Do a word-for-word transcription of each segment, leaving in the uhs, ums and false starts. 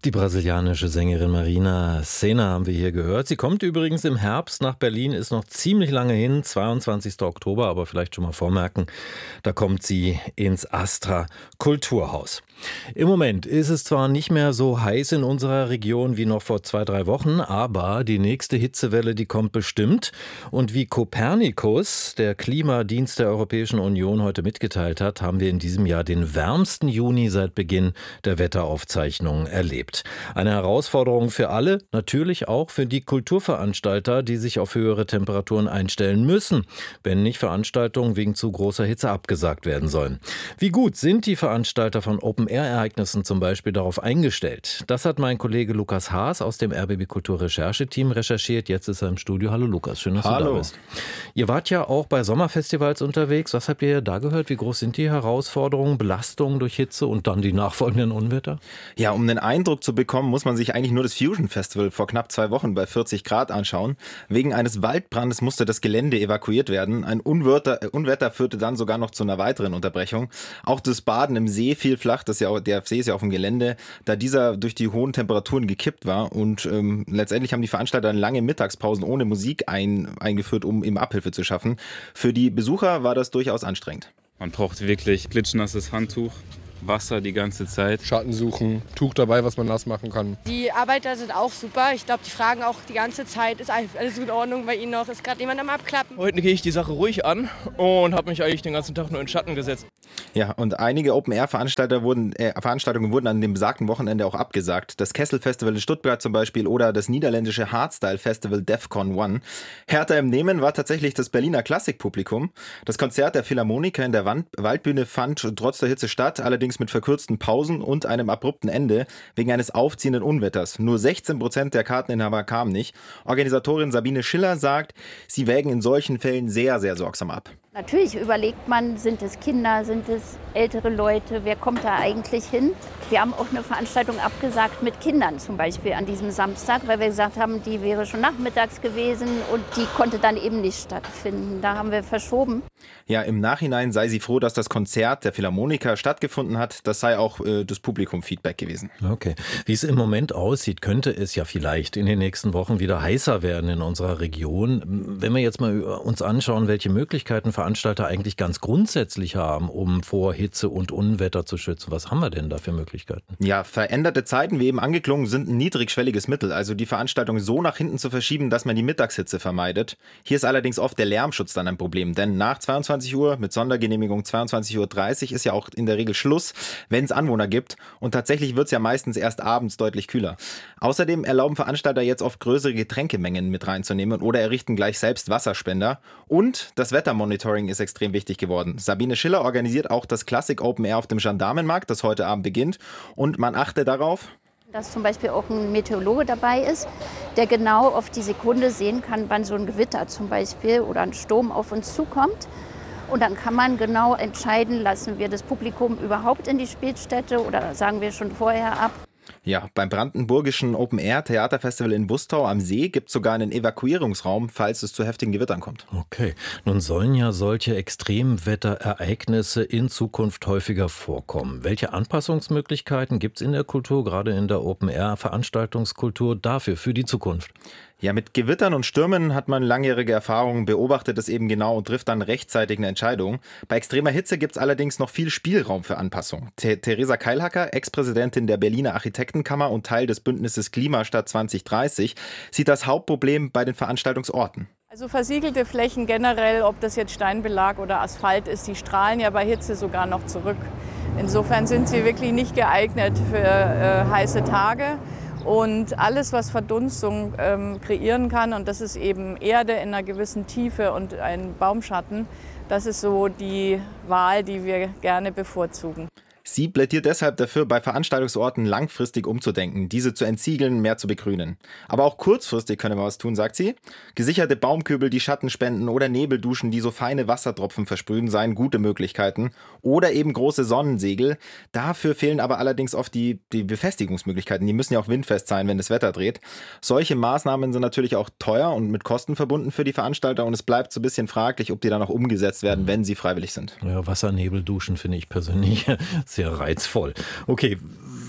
Die brasilianische Sängerin Marina Sena haben wir hier gehört. Sie kommt übrigens im Herbst nach Berlin, ist noch ziemlich lange hin, zweiundzwanzigsten Oktober, aber vielleicht schon mal vormerken, da kommt sie ins Astra Kulturhaus. Im Moment ist es zwar nicht mehr so heiß in unserer Region wie noch vor zwei, drei Wochen, aber die nächste Hitzewelle, die kommt bestimmt. Und wie Copernicus, der Klimadienst der Europäischen Union, heute mitgeteilt hat, haben wir in diesem Jahr den wärmsten Juni seit Beginn der Wetteraufzeichnungen erlebt. Eine Herausforderung für alle, natürlich auch für die Kulturveranstalter, die sich auf höhere Temperaturen einstellen müssen, wenn nicht Veranstaltungen wegen zu großer Hitze abgesagt werden sollen. Wie gut sind die Veranstalter von Open-Air-Ereignissen zum Beispiel darauf eingestellt? Das hat mein Kollege Lukas Haas aus dem R B B Kultur-Rechercheteam recherchiert. Jetzt ist er im Studio. Hallo Lukas, schön, dass Hallo. du da bist. Ihr wart ja auch bei Sommerfestivals unterwegs. Was habt ihr da gehört? Wie groß sind die Herausforderungen, Belastungen durch Hitze und dann die nachfolgenden Unwetter? Ja, um einen Eindruck zu bekommen, muss man sich eigentlich nur das Fusion Festival vor knapp zwei Wochen bei vierzig Grad anschauen. Wegen eines Waldbrandes musste das Gelände evakuiert werden. Ein Unwetter, Unwetter führte dann sogar noch zu einer weiteren Unterbrechung. Auch das Baden im See fiel flach. Das ist ja auch, der See ist ja auf dem Gelände, da dieser durch die hohen Temperaturen gekippt war. Und ähm, letztendlich haben die Veranstalter lange Mittagspausen ohne Musik ein, eingeführt, um eben Abhilfe zu schaffen. Für die Besucher war das durchaus anstrengend. Man braucht wirklich klitschnasses Handtuch. Wasser die ganze Zeit. Schatten suchen, Tuch dabei, was man nass machen kann. Die Arbeiter sind auch super. Ich glaube, die fragen auch die ganze Zeit, ist alles in Ordnung bei Ihnen noch? Ist gerade jemand am Abklappen? Heute gehe ich die Sache ruhig an und habe mich eigentlich den ganzen Tag nur in Schatten gesetzt. Ja, und einige Open-Air-Veranstalter wurden, äh, Veranstaltungen wurden an dem besagten Wochenende auch abgesagt. Das Kessel-Festival in Stuttgart zum Beispiel oder das niederländische Hardstyle-Festival DEFCON One. Härter im Nehmen war tatsächlich das Berliner Klassikpublikum. Das Konzert der Philharmoniker in der Wand- Waldbühne fand trotz der Hitze statt, allerdings mit verkürzten Pausen und einem abrupten Ende wegen eines aufziehenden Unwetters. Nur sechzehn Prozent der Karteninhaber kamen nicht. Organisatorin Sabine Schiller sagt, sie wägen in solchen Fällen sehr, sehr sorgsam ab. Natürlich überlegt man, sind es Kinder, sind es ältere Leute, wer kommt da eigentlich hin? Wir haben auch eine Veranstaltung abgesagt mit Kindern zum Beispiel an diesem Samstag, weil wir gesagt haben, die wäre schon nachmittags gewesen und die konnte dann eben nicht stattfinden. Da haben wir verschoben. Ja, im Nachhinein sei sie froh, dass das Konzert der Philharmoniker stattgefunden hat. Das sei auch äh, das Publikum-Feedback gewesen. Okay. Wie es im Moment aussieht, könnte es ja vielleicht in den nächsten Wochen wieder heißer werden in unserer Region. Wenn wir jetzt mal uns anschauen, welche Möglichkeiten Veranstalter eigentlich ganz grundsätzlich haben, um vor Hitze und Unwetter zu schützen. Was haben wir denn da für Möglichkeiten? Ja, veränderte Zeiten, wie eben angeklungen, sind ein niedrigschwelliges Mittel. Also die Veranstaltung so nach hinten zu verschieben, dass man die Mittagshitze vermeidet. Hier ist allerdings oft der Lärmschutz dann ein Problem. Denn nach zweiundzwanzig Uhr mit Sondergenehmigung zweiundzwanzig Uhr dreißig ist ja auch in der Regel Schluss, wenn es Anwohner gibt. Und tatsächlich wird es ja meistens erst abends deutlich kühler. Außerdem erlauben Veranstalter jetzt oft größere Getränkemengen mit reinzunehmen oder errichten gleich selbst Wasserspender. Und das Wettermonitoring ist extrem wichtig geworden. Sabine Schiller organisiert auch das Classic Open Air auf dem Gendarmenmarkt, das heute Abend beginnt. Und man achte darauf, dass zum Beispiel auch ein Meteorologe dabei ist, der genau auf die Sekunde sehen kann, wann so ein Gewitter zum Beispiel oder ein Sturm auf uns zukommt. Und dann kann man genau entscheiden, lassen wir das Publikum überhaupt in die Spielstätte oder sagen wir schon vorher ab. Ja, beim brandenburgischen Open-Air-Theaterfestival in Wustau am See gibt es sogar einen Evakuierungsraum, falls es zu heftigen Gewittern kommt. Okay, nun sollen ja solche Extremwetterereignisse in Zukunft häufiger vorkommen. Welche Anpassungsmöglichkeiten gibt es in der Kultur, gerade in der Open-Air-Veranstaltungskultur, dafür, für die Zukunft? Ja, mit Gewittern und Stürmen hat man langjährige Erfahrungen, beobachtet es eben genau und trifft dann rechtzeitig eine Entscheidung. Bei extremer Hitze gibt es allerdings noch viel Spielraum für Anpassung. The- Theresa Keilhacker, Ex-Präsidentin der Berliner Architektenkammer und Teil des Bündnisses Klimastadt zwanzig dreißig, sieht das Hauptproblem bei den Veranstaltungsorten. Also versiegelte Flächen generell, ob das jetzt Steinbelag oder Asphalt ist, die strahlen ja bei Hitze sogar noch zurück. Insofern sind sie wirklich nicht geeignet für äh, heiße Tage. Und alles, was Verdunstung ähm, kreieren kann, und das ist eben Erde in einer gewissen Tiefe und ein Baumschatten, das ist so die Wahl, die wir gerne bevorzugen. Sie plädiert deshalb dafür, bei Veranstaltungsorten langfristig umzudenken, diese zu entsiegeln, mehr zu begrünen. Aber auch kurzfristig können wir was tun, sagt sie. Gesicherte Baumkübel, die Schatten spenden oder Nebelduschen, die so feine Wassertropfen versprühen, seien gute Möglichkeiten. Oder eben große Sonnensegel. Dafür fehlen aber allerdings oft die, die Befestigungsmöglichkeiten. Die müssen ja auch windfest sein, wenn das Wetter dreht. Solche Maßnahmen sind natürlich auch teuer und mit Kosten verbunden für die Veranstalter. Und es bleibt so ein bisschen fraglich, ob die dann auch umgesetzt werden, wenn sie freiwillig sind. Ja, Wassernebelduschen finde ich persönlich sehr reizvoll. Okay,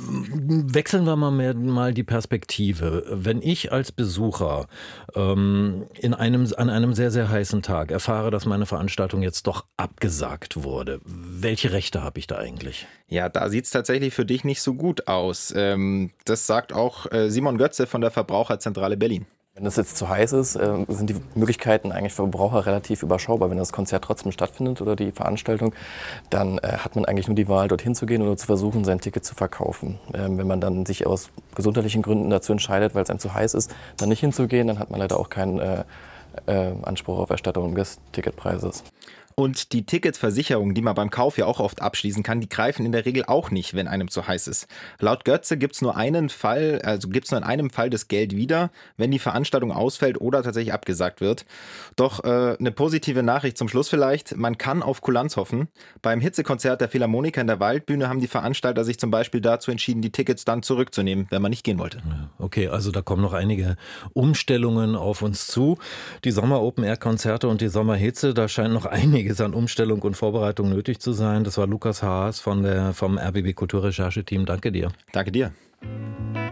Wechseln wir mal, mehr, mal die Perspektive. Wenn ich als Besucher ähm, in einem, an einem sehr, sehr heißen Tag erfahre, dass meine Veranstaltung jetzt doch abgesagt wurde, welche Rechte habe ich da eigentlich? Ja, da sieht es tatsächlich für dich nicht so gut aus. Ähm, das sagt auch äh, Simon Götze von der Verbraucherzentrale Berlin. Wenn es jetzt zu heiß ist, äh, sind die Möglichkeiten eigentlich für Verbraucher relativ überschaubar. Wenn das Konzert trotzdem stattfindet oder die Veranstaltung, dann äh, hat man eigentlich nur die Wahl, dorthin zu gehen oder zu versuchen, sein Ticket zu verkaufen. Ähm, wenn man dann sich aus gesundheitlichen Gründen dazu entscheidet, weil es einem zu heiß ist, dann nicht hinzugehen, dann hat man leider auch keinen äh, äh, Anspruch auf Erstattung des Ticketpreises. Und die Ticketversicherungen, die man beim Kauf ja auch oft abschließen kann, die greifen in der Regel auch nicht, wenn einem zu heiß ist. Laut Götze gibt es nur einen Fall, also gibt es nur in einem Fall das Geld wieder, wenn die Veranstaltung ausfällt oder tatsächlich abgesagt wird. Doch äh, eine positive Nachricht zum Schluss vielleicht, man kann auf Kulanz hoffen. Beim Hitzekonzert der Philharmoniker in der Waldbühne haben die Veranstalter sich zum Beispiel dazu entschieden, die Tickets dann zurückzunehmen, wenn man nicht gehen wollte. Okay, also da kommen noch einige Umstellungen auf uns zu. Die Sommer-Open-Air-Konzerte und die Sommerhitze, da scheint noch einige an Umstellung und Vorbereitung nötig zu sein. Das war Lukas Haas von der, vom R B B Kulturrechercheteam. Danke dir. Danke dir.